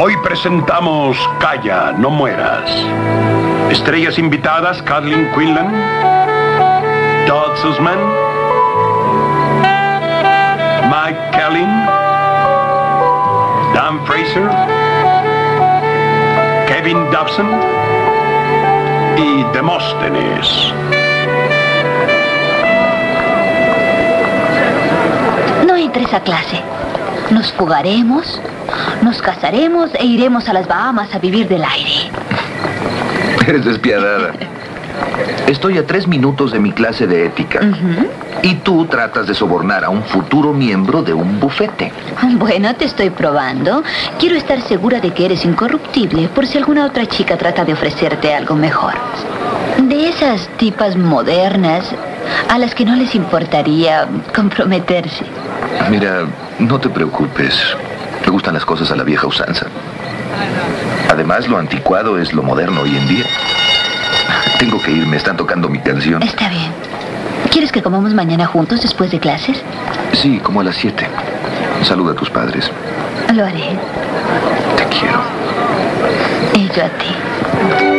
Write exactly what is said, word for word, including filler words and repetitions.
Hoy presentamos Calla, no mueras. Estrellas invitadas: Kathleen Quinlan, Todd Sussman, Mike Kellin, Dan Fraser, Kevin Dobson y Demóstenes. No entres a clase. Nos fugaremos, nos casaremos e iremos a las Bahamas a vivir del aire. Eres despiadada. Estoy a tres minutos de mi clase de ética. Uh-huh. Y tú tratas de sobornar a un futuro miembro de un bufete. Bueno, te estoy probando. Quiero estar segura de que eres incorruptible por si alguna otra chica trata de ofrecerte algo mejor. De esas tipas modernas a las que no les importaría comprometerse. Mira, no te preocupes. Me gustan las cosas a la vieja usanza. Además, lo anticuado es lo moderno hoy en día. Tengo que irme, están tocando mi canción. Está bien. ¿Quieres que comamos mañana juntos después de clases? Sí, como a las siete. Saluda a tus padres. Lo haré. Te quiero. Y yo a ti.